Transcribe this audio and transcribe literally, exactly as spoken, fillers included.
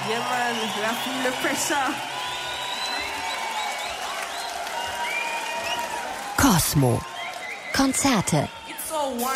Yeah, man, la feel the pressure. Cosmo. Konzerte. It's so warm.